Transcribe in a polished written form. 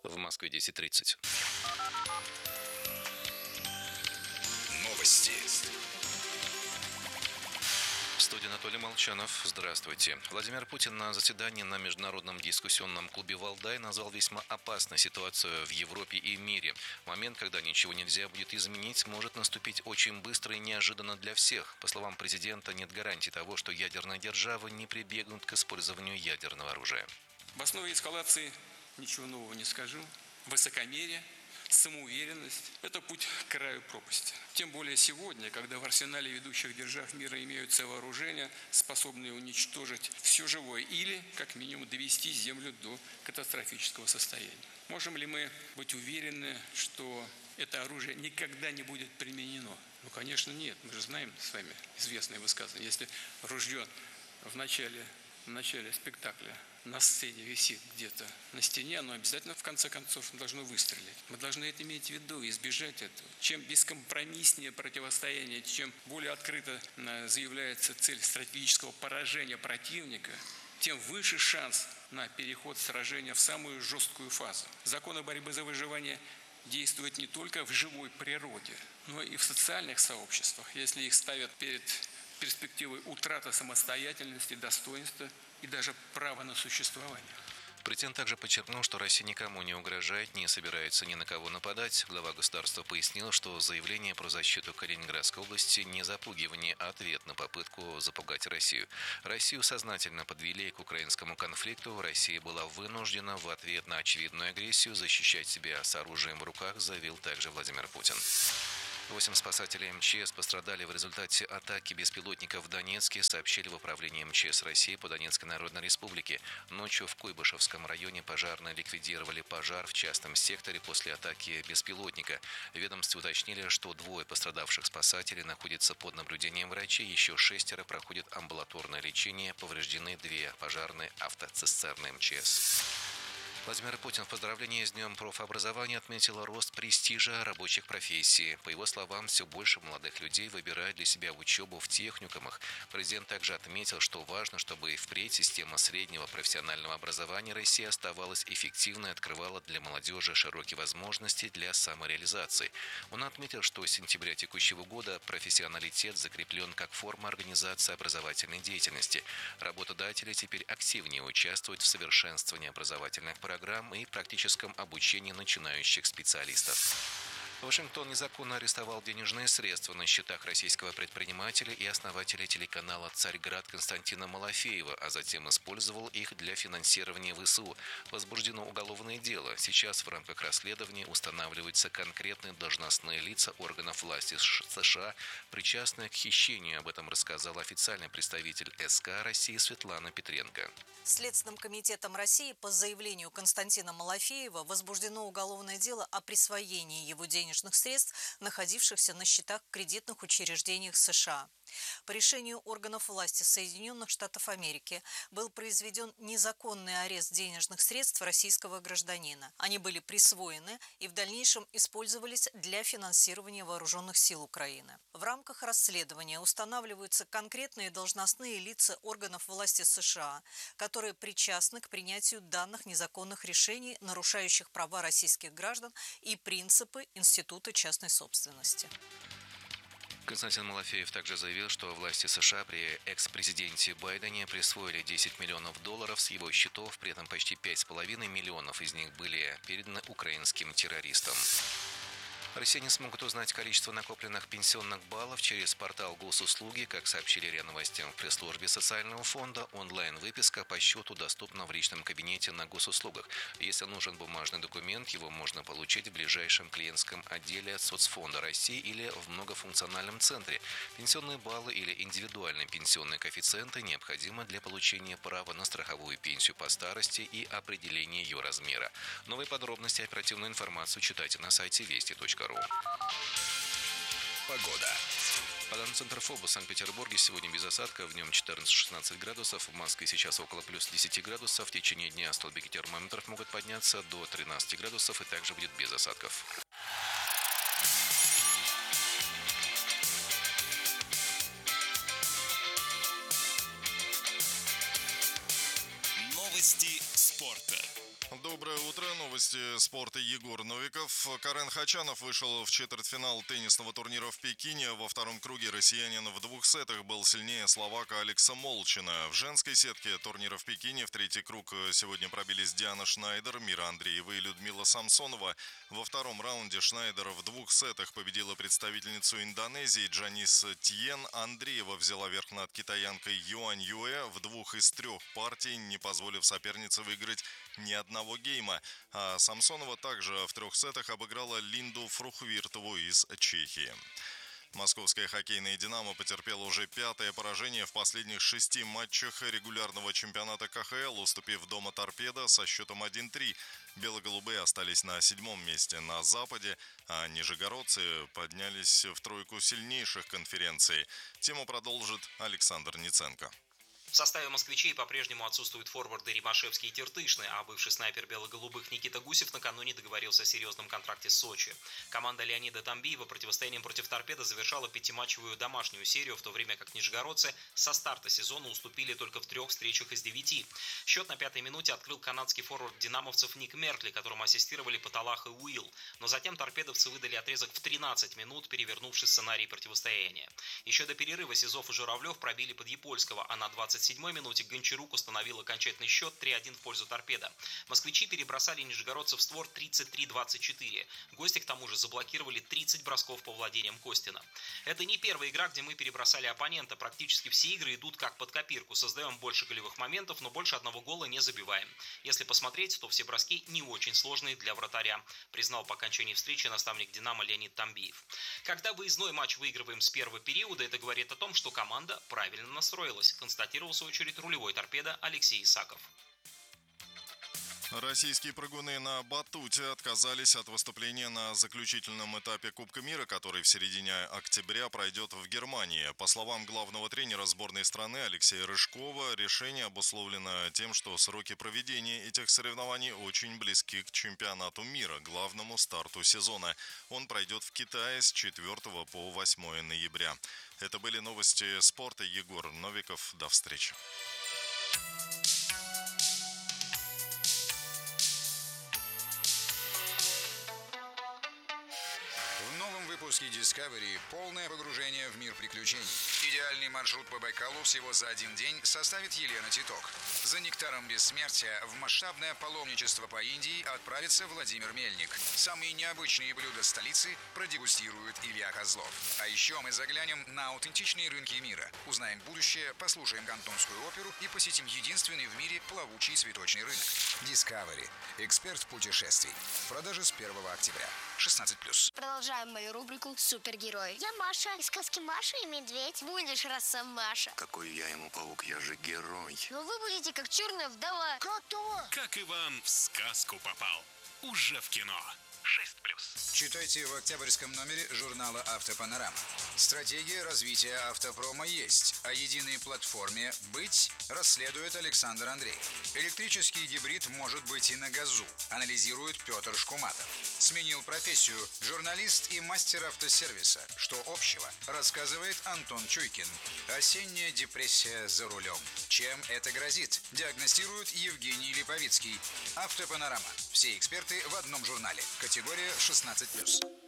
В Москве 10:30. Новости. В студии Анатолий Молчанов. Здравствуйте. Владимир Путин на заседании на Международном дискуссионном клубе «Валдай» назвал весьма опасной ситуацию в Европе и мире. Момент, когда ничего нельзя будет изменить, может наступить очень быстро и неожиданно для всех. По словам президента, нет гарантии того, что ядерные державы не прибегнут к использованию ядерного оружия. В основе эскалации, ничего нового не скажу, высокомерие, самоуверенность – это путь к краю пропасти. Тем более сегодня, когда в арсенале ведущих держав мира имеются вооружения, способные уничтожить все живое или, как минимум, довести Землю до катастрофического состояния. Можем ли мы быть уверены, что это оружие никогда не будет применено? Ну, конечно, нет. Мы же знаем с вами известное высказывание. Если ружье в начале спектакля на сцене висит где-то на стене, оно обязательно в конце концов должно выстрелить. Мы должны это иметь в виду и избежать этого. Чем бескомпромисснее противостояние, чем более открыто заявляется цель стратегического поражения противника, тем выше шанс на переход сражения в самую жесткую фазу. Законы борьбы за выживание действуют не только в живой природе, но и в социальных сообществах, если их ставят перед перспективой утраты самостоятельности, достоинства и даже права на существование. Президент также подчеркнул, что Россия никому не угрожает, не собирается ни на кого нападать. Глава государства пояснил, что заявление про защиту Калининградской области не запугивание, а ответ на попытку запугать Россию. Россию сознательно подвели к украинскому конфликту. Россия была вынуждена в ответ на очевидную агрессию защищать себя с оружием в руках, заявил также Владимир Путин. 8 спасателей МЧС пострадали в результате атаки беспилотников в Донецке, сообщили в управлении МЧС России по Донецкой Народной Республике. Ночью в Куйбышевском районе пожарные ликвидировали пожар в частном секторе после атаки беспилотника. В ведомстве уточнили, что 2 пострадавших спасателей находятся под наблюдением врачей, еще 6 проходят амбулаторное лечение, повреждены 2 пожарные автоцистерны МЧС. Владимир Путин в поздравлении с Днем профобразования отметил рост престижа рабочих профессий. По его словам, все больше молодых людей выбирают для себя учебу в техникумах. Президент также отметил, что важно, чтобы и впредь система среднего профессионального образования России оставалась эффективной и открывала для молодежи широкие возможности для самореализации. Он отметил, что с сентября текущего года профессионалитет закреплен как форма организации образовательной деятельности. Работодатели теперь активнее участвуют в совершенствовании образовательных программ и практическом обучении начинающих специалистов. Вашингтон незаконно арестовал денежные средства на счетах российского предпринимателя и основателя телеканала «Царьград» Константина Малафеева, а затем использовал их для финансирования ВСУ. Возбуждено уголовное дело. Сейчас в рамках расследования устанавливаются конкретные должностные лица органов власти США, причастные к хищению. Об этом рассказал официальный представитель СК России Светлана Петренко. Следственным комитетом России по заявлению Константина Малафеева возбуждено уголовное дело о присвоении его денежных средств, находившихся на счетах в кредитных учреждениях США. По решению органов власти Соединенных Штатов Америки был произведен незаконный арест денежных средств российского гражданина. Они были присвоены и в дальнейшем использовались для финансирования вооруженных сил Украины. В рамках расследования устанавливаются конкретные должностные лица органов власти США, которые причастны к принятию данных незаконных решений, нарушающих права российских граждан и принципы института частной собственности. Константин Малафеев также заявил, что власти США при экс-президенте Байдене присвоили $10 миллионов с его счетов, при этом почти 5,5 миллионов из них были переданы украинским террористам. Россияне смогут узнать количество накопленных пенсионных баллов через портал Госуслуги. Как сообщили РИА Новостям в пресс-службе социального фонда, онлайн-выписка по счету доступна в личном кабинете на госуслугах. Если нужен бумажный документ, его можно получить в ближайшем клиентском отделе Соцфонда России или в многофункциональном центре. Пенсионные баллы или индивидуальные пенсионные коэффициенты необходимы для получения права на страховую пенсию по старости и определения ее размера. Новые подробности и оперативную информацию читайте на сайте вести.ру. Погода. По данным Центра ФОБУС в Санкт-Петербурге сегодня без осадков, днем 14-16 градусов, в Москве сейчас около плюс 10 градусов, в течение дня столбики термометров могут подняться до 13 градусов и также будет без осадков. Новости спорта. спорта. Доброе утро. Новости спорта. Егор Новиков. Карен Хачанов вышел в четвертьфинал теннисного турнира в Пекине. Во втором круге россиянин в 2 сетах был сильнее словака Алекса Молчина. В женской сетке турнира в Пекине в третий круг сегодня пробились Диана Шнайдер, Мира Андреева и Людмила Самсонова. Во втором раунде Шнайдер в 2 сетах победила представительницу Индонезии Джанис Тьен. Андреева взяла верх над китаянкой Юань Юэ в 2 из 3 партий, не позволив сопернице выиграть ни одного гейма. А Самсонова также в 3 сетах обыграла Линду Фрухвиртову из Чехии. Московская хоккейная «Динамо» потерпела уже 5-е поражение в последних 6 матчах регулярного чемпионата КХЛ, уступив дома «Торпедо» со счетом 1-3. Бело-голубые остались на 7-м месте на Западе, а нижегородцы поднялись в тройку сильнейших конференций. Тему продолжит Александр Ниценко. В составе москвичей по-прежнему отсутствуют форварды Римашевский и Тертышный, а бывший снайпер бело-голубых Никита Гусев накануне договорился о серьезном контракте с Сочи. Команда Леонида Тамбиева противостоянием против «Торпедо» завершала 5-матчевую домашнюю серию, в то время как нижегородцы со старта сезона уступили только в 3 встречах из 9. Счет на 5-й минуте открыл канадский форвард динамовцев Ник Меркли, которому ассистировали Паталах и Уилл. Но затем торпедовцы выдали отрезок в 13 минут, перевернувший сценарий противостояния. Еще до перерыва Сизов и Журавлев пробили Подъепольского, а на 27-й минуте Гончарук установил окончательный счет 3-1 в пользу «Торпедо». Москвичи перебросали нижегородцев в створ 33-24. Гости к тому же заблокировали 30 бросков по владениям Костина. Это не первая игра, где мы перебросали оппонента. Практически все игры идут как под копирку. Создаем больше голевых моментов, но больше одного гола не забиваем. Если посмотреть, то все броски не очень сложные для вратаря, признал по окончании встречи наставник «Динамо» Леонид Тамбиев. Когда выездной матч выигрываем с первого периода, это говорит о том, что команда правильно настроилась, констатировал в свою очередь рулевой «Торпедо» Алексей Исаков. Российские прыгуны на батуте отказались от выступления на заключительном этапе Кубка мира, который в середине октября пройдет в Германии. По словам главного тренера сборной страны Алексея Рыжкова, решение обусловлено тем, что сроки проведения этих соревнований очень близки к чемпионату мира, главному старту сезона. Он пройдет в Китае с 4 по 8 ноября. Это были новости спорта. Егор Новиков. До встречи. В новом выпуске Discovery полное погружение в мир приключений. Идеальный маршрут по Байкалу всего за один день составит Елена Титок. За нектаром бессмертия в масштабное паломничество по Индии отправится Владимир Мельник. Самые необычные блюда столицы продегустирует Илья Козлов. А еще мы заглянем на аутентичные рынки мира. Узнаем будущее, послушаем кантонскую оперу и посетим единственный в мире плавучий цветочный рынок. Discovery. Эксперт путешествий. В продаже с 1 октября. 16+. Продолжаем мою рубрику «Супергерой». Я Маша из сказки «Маша и медведь». Будешь Росомаша. Какой я ему паук, я же герой. Но вы будете как черная вдова. Кто? Как Иван в сказку попал. Уже в кино. 6+. Читайте в октябрьском номере журнала «Автопанорама». Стратегия развития автопрома есть. О единой платформе «Быть» расследует Александр Андреев. Электрический гибрид может быть и на газу, анализирует Петр Шкуматов. Сменил профессию журналист и мастер автосервиса. Что общего, рассказывает Антон Чуйкин. Осенняя депрессия за рулем. Чем это грозит? Диагностирует Евгений Липовицкий. Автопанорама. Все эксперты в одном журнале. Категория 16+.